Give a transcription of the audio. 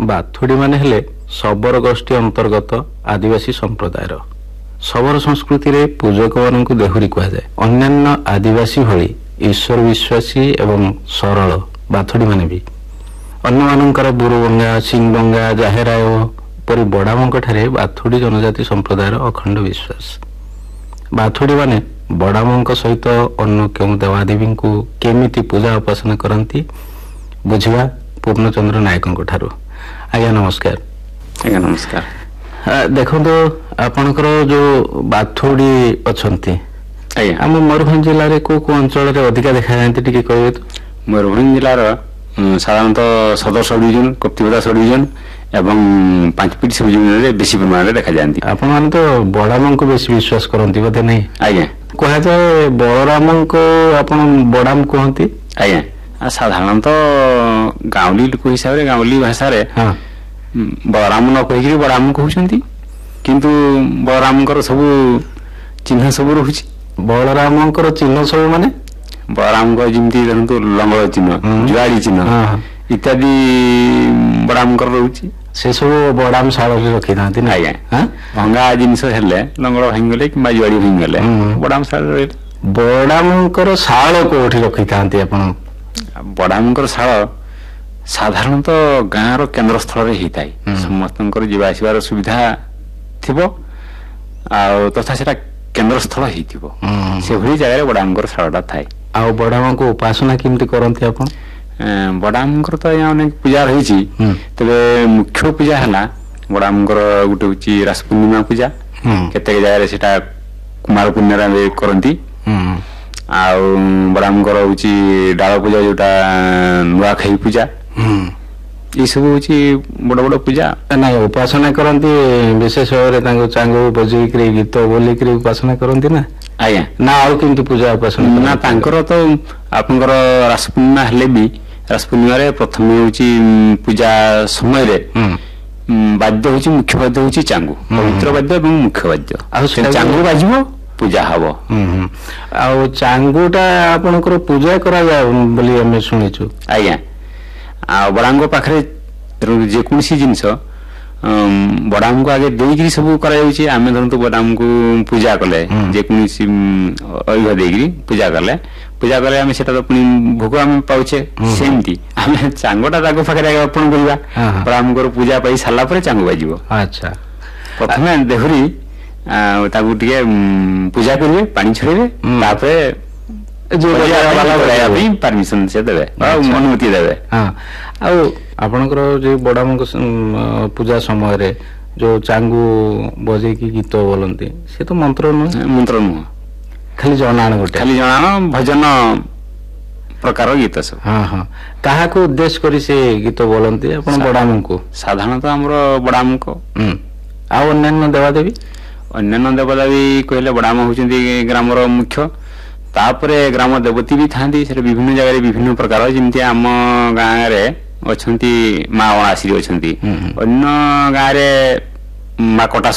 ବାଥୁଡି ମାନେ ହେଲେ ଶବର ଗୋଷ୍ଠୀ ଅନ୍ତର୍ଗତ ଆଦିବାସୀ ସମ୍ପ୍ରଦାୟର। ଶବର ସଂସ୍କୃତିରେ ପୂଜକମାନଙ୍କୁ ଦେହୁରୀ କୁହାଯାଏ। ଅନ୍ୟାନ୍ୟ ଆଦିବାସୀ ଭଳି ଈଶ୍ୱର ବିଶ୍ୱାସୀ ଏବଂ ସରଳ ବାଥୁଡି ମାନେ ବି। ଅନ୍ୟମାନଙ୍କର ବୁରୁବଙ୍ଗା, ସିଂବଙ୍ଗା, ଜାହେରାୟ ପରି ବଡାମଙ୍କ ଠାରେ ବାଥୁଡି ଜନଜାତି ସମ୍ପ୍ରଦାୟର ଅଖଣ୍ଡ ବିଶ୍ୱାସ। ବାଥୁଡି ମାନେ ବଡାମଙ୍କ ସହିତ ଅନ୍ୟ କେଉଁ ଦେବାଦେବୀଙ୍କୁ କେମିତି ପୂଜା ଉପାସନା କରନ୍ତି ବୁଝିବା ପୂର୍ଣ୍ଣଚନ୍ଦ୍ର ନାୟକଙ୍କ ଠାରୁ। ଆଜ୍ଞା ନମସ୍କାର। ଆଜ୍ଞା ନମସ୍କାର। ଦେଖନ୍ତୁ, ଆପଣଙ୍କର ଯୋଉ ବାଥୁଡି ଅଛନ୍ତି ଆଜ୍ଞା ଆମ ମୟୂରଭଞ୍ଜ ଜିଲ୍ଲାରେ କୋଉ କୋଉ ଅଞ୍ଚଳରେ ଅଧିକା ଦେଖାଯାଆନ୍ତି ଟିକେ କହିବେ ତ? ମୟୂରଭଞ୍ଜ ଜିଲ୍ଲାର ସାଧାରଣତଃ ସଦର sub division, Kaptipada sub division ଏବଂ ପାଞ୍ଚପିଟି ସବ୍ ଡିଭିଜନରେ ବେଶୀ ପରିମାଣରେ ଦେଖାଯାଆନ୍ତି। ଆପଣମାନେ ତ ବଡାମଙ୍କୁ ବେଶୀ ବିଶ୍ୱାସ କରନ୍ତି ବୋଧେ ନାହିଁ? ଆଜ୍ଞା କୁହାଯାଏ ବଳରାମଙ୍କୁ ଆପଣ ବଡାମ କୁହନ୍ତି। ଆଜ୍ଞା ସାଧାରଣତଃ ଗାଉଁଲି ଲୋକ ହିସାବରେ ଗାଉଁଲି ଭାଷାରେ ବଳରାମ ନ କହିକିରି ବଡାମ କହୁଛନ୍ତି, କିନ୍ତୁ ବଳରାମଙ୍କର ସବୁ ଚିହ୍ନ ସବୁ ରହୁଛି। ବଳରାମଙ୍କର ଚିହ୍ନ ସବୁ ମାନେ? ବଳରାମଙ୍କ ଯେମିତି ଦେଖନ୍ତୁ ଲଙ୍ଗଳ ଚିହ୍ନ, ଜୁଆଳି ଚିହ୍ନ ଇତ୍ୟାଦି ବଡାମଙ୍କର ରହୁଛି। ସେ ସବୁ ବଡାମ ଶାଳରେ ରଖିଥାନ୍ତି ନା? ଆଜ୍ଞା ଭଙ୍ଗା ଜିନିଷ ହେଲେ, ଲଙ୍ଗଳ ଭାଙ୍ଗିଗଲେ କିମ୍ବା ଜୁଆଳି ଭାଙ୍ଗିଗଲେ ବଡାମ ଶାଳରେ ରହିଲେ। ବଡାମଙ୍କର ଶାଳ କୋଉଠି ରଖିଥାନ୍ତି ଆପଣ? ବଡାମଙ୍କର ଶାଳ ସାଧାରଣତଃ ଗାଁର କେନ୍ଦ୍ରସ୍ଥଳରେ ହେଇଥାଏ। ସମସ୍ତଙ୍କର ଯିବା ଆସିବାର ସୁବିଧା ଥିବ, ଆଉ ତଥା ସେଟା କେନ୍ଦ୍ରସ୍ଥଳ ହେଇଥିବ, ସେଭଳି ଜାଗାରେ ବଡାମଙ୍କର ଶାଳଟା ଥାଏ। ଆଉ ବଡାମଙ୍କୁ ଉପାସନା କେମିତି କରନ୍ତି ଆପଣ? ବଡାମଙ୍କର ତ ଆଜ୍ଞା ଅନେକ ପୂଜା ରହିଛି, ତେବେ ମୁଖ୍ୟ ପୂଜା ହେଲା ବଡାମଙ୍କର ଗୋଟେ ହଉଛି ରାସ ପୂର୍ଣ୍ଣିମା ପୂଜା, କେତେକ ଜାଗାରେ ସେଟା କୁମାର ପୂର୍ଣ୍ଣିମାରେ କରନ୍ତି। ଆଉ ବଡାମଙ୍କର ହଉଛି ଡାଳ ପୂଜା, ଯୋଉଟା ନୂଆଖାଇ ପୂଜା, ଏଇସବୁ ହଉଛି ବଡ ବଡ ପୂଜା। ନାଇଁ ଉପାସନା କରନ୍ତି ବିଶେଷ ଭାବରେ ତାଙ୍କୁ ଚାଙ୍ଗୁ ବଜେଇକିରି ଗୀତ ବୋଲିକିରି ଉପାସନା କରନ୍ତି ନା? ଆଜ୍ଞା ନା ଆଉ କେମିତି ପୂଜା ଉପାସନା? ନା ତାଙ୍କର ତ ଆପଣଙ୍କର ରାସ ପୂର୍ଣ୍ଣିମା ହେଲେ ବି ରାସ ପୂର୍ଣ୍ଣିମାରେ ପ୍ରଥମେ ହଉଛି ପୂଜା ସମୟରେ ବାଦ୍ୟ ହଉଛି, ମୁଖ୍ୟ ବାଦ୍ୟ ହଉଛି ଚାଙ୍ଗୁ, ପବିତ୍ର ବାଦ୍ୟ ଏବଂ ମୁଖ୍ୟ ବାଦ୍ୟ। ଆଉ ସେ ଚାଙ୍ଗୁ ବାଜିବ, ପୂଜା ହବ। ଆଉ ଚାଙ୍ଗୁଟା ଆପଣଙ୍କର ପୂଜା କରାଯାଏ ବୋଲି ଆମେ ଶୁଣିଛୁ। ଆଜ୍ଞା ଆଉ ବଡାଙ୍କ ପାଖରେ ଯେକୌଣସି ଜିନିଷ ବଡାମଙ୍କୁ ଆଗେ ଦେଇକିରି ସବୁ କରାଯାଉଛି। ଆମେ ଧରନ୍ତୁ ବଡାମଙ୍କୁ ପୂଜା କଲେ, ଯେକୌଣସି ଅର୍ଘ୍ୟ ଦେଇକିରି ପୂଜା କଲେ ଆମେ ସେଟା ପୁଣି ଭୋଗ ଆମେ ପାଉଛେ। ସେମିତି ଆମେ ଚାଙ୍ଗଟା ତାଙ୍କ ପାଖରେ ଆଗେ ଅର୍ପଣ କରିବା, ବଡାମଙ୍କର ପୂଜା ପାଇ ସାରିଲା ପରେ ଚାଙ୍ଗ ବାଜିବ। ଆଚ୍ଛା, ପ୍ରଥମେ ଦେହୁରୀ ତାକୁ ଟିକେ ପୂଜା କରିବେ, ପାଣି ଛଡେଇବେ, ତାପରେ ପରମିଶନ ସେ ଦେବେ, ଅନୁମତି ଦେବେ। ଆଉ ଆପଣଙ୍କର ଯୋଉ ବଡାମଙ୍କ ପୂଜା ସମୟରେ ଯୋଉ ଚାଙ୍ଗୁ ବଜେଇକି ଗୀତ ବୋଲନ୍ତି, ସେ ତ ମନ୍ତ୍ର ନୁହେଁ? ମନ୍ତ୍ର ନୁହଁ, ଖାଲି ଜଣାଣ, ଗୋଟେ ଖାଲି ଜଣାଣ ଭଜନ ପ୍ରକାର ଗୀତ ସବୁ। କାହାକୁ ଉଦ୍ଦେଶ୍ୟ କରି ସେ ଗୀତ ବୋଲନ୍ତି ଆପଣ? ବଡାମଙ୍କୁ ସାଧାରଣତଃ ଆମର ବଡାମଙ୍କ। ଆଉ ଅନ୍ୟାନ୍ୟ ଦେବାଦେବୀ? ଅନ୍ୟାନ୍ୟ ଦେବାଦେବୀ କହିଲେ ବଡାମ ହଉଛନ୍ତି ଗ୍ରାମର ମୁଖ୍ୟ, ତାପରେ ଗ୍ରାମ ଦେବତୀ ବି ଥାନ୍ତି। ସେଟା ବିଭିନ୍ନ ଜାଗାରେ ବିଭିନ୍ନ ପ୍ରକାର, ଯେମିତି ଆମ ଗାଁରେ ଅଛନ୍ତି ମା ଅଣାଶ୍ରୀ ଅଛନ୍ତି, ଅନ୍ୟ ଗାଁରେ ମା କଟା